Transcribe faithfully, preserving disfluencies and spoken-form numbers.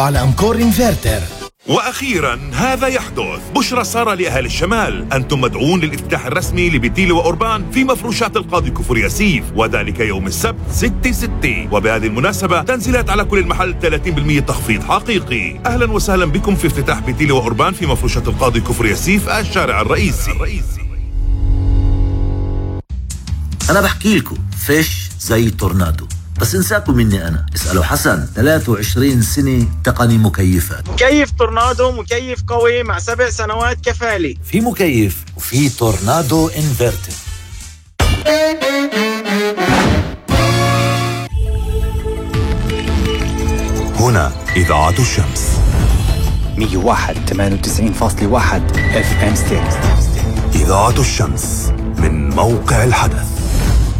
على أمكور إنفرتر. وأخيرا هذا يحدث، بشرى سارة لأهل الشمال، أنتم مدعون للافتتاح الرسمي لبتيلي وأوربان في مفروشات القاضي كفر ياسيف، وذلك يوم السبت ستة ستة. وبهذه المناسبة تنزيلات على كل المحل ثلاثين بالمئة تخفيض حقيقي. أهلا وسهلا بكم في افتتاح بتيلي وأوربان في مفروشات القاضي كفر ياسيف الشارع الرئيسي. أنا بحكي لكم فيش زي تورنادو، بس انساكم مني أنا، اسألوا حسن. ثلاثة وعشرين سنة تقني مكيفات. مكيف تورنادو، مكيف قوي مع سبع سنوات كفالي. في مكيف وفي تورنادو انفرتر. هنا إذاعة الشمس مية وواحد ثمانية وتسعين فاصلة واحد اف ام ستيريو. إذاعة الشمس من موقع الحدث.